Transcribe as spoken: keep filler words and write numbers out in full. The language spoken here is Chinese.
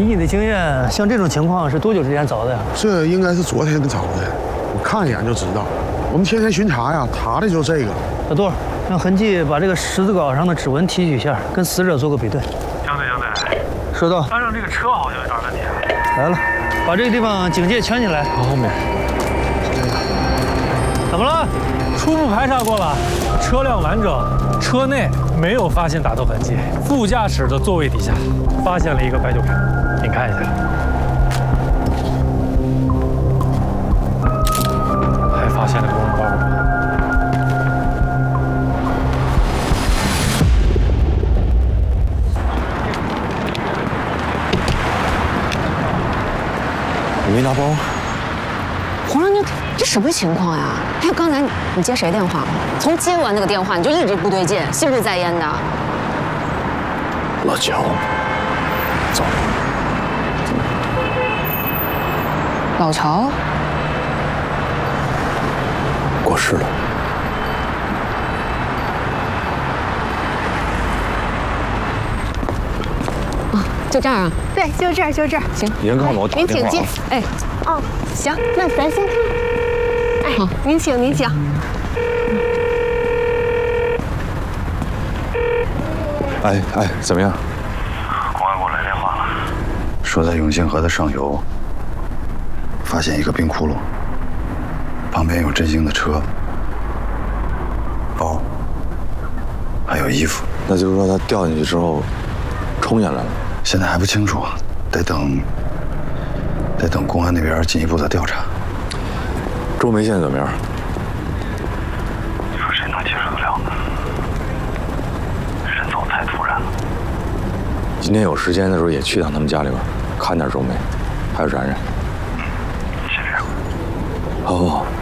你的经验，像这种情况是多久之前凿的呀？ 这应该是昨天凿的，我看一眼就知道。我们天天巡查呀，查的就是这个。 小杜，让痕迹把这个十字镐上的指纹提取一下，跟死者做个比对。 江队，江队， 收到。 班上这个车好像有点问题。 来了，把这个地方警戒圈起来。 后面。 怎么了？ 初步排查过了，车辆完整，车内没有发现打斗痕迹。副驾驶的座位底下发现了一个白酒瓶，您看一下。还发现了个公文包。 你没拿包？ 皇上，你这什么情况呀？还有刚才你你接谁电话了？从接完那个电话你就一直不对劲，心不在焉的。 老乔，走。 老乔过世了。 啊，就这儿啊？ 对，就这儿，就这儿。 行， 您告诉我打您请进电话啊。。 哎， 哦，行，那咱先看。哎， 好您请，您请。 哎哎，怎么样？ 公安给我来电话了， 说在永庆河的上游发现一个冰窟窿，旁边有振兴的车、包，还有衣服。那就是说他掉进去之后冲下来了。现在还不清楚，得等得等公安那边进一步的调查。周梅现在怎么样？ 你说谁能接受得了呢？人走太突然了。 今天有时间的时候也去趟他们家里边，看点周梅，还有冉冉。 先这样。 好好好。